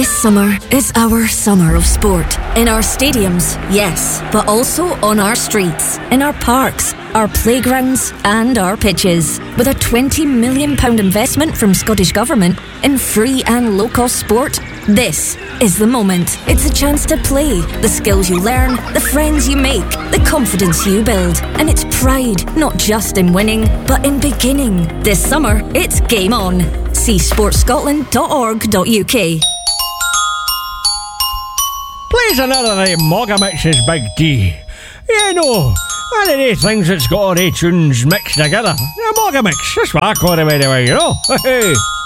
This summer is our summer of sport. In our stadiums, yes, but also on our streets, in our parks, our playgrounds and our pitches. With a £20 million investment from Scottish Government in free and low-cost sport, this is the moment. It's a chance to play, the skills you learn, the friends you make, the confidence you build. And it's pride, not just in winning, but in beginning. This summer, it's game on. See sportscotland.org.uk. Plays another of Mogamix's Big D. You know, one of these things that's got all the tunes mixed together. Mogamix, that's what I call it, by the way, you know. Hey.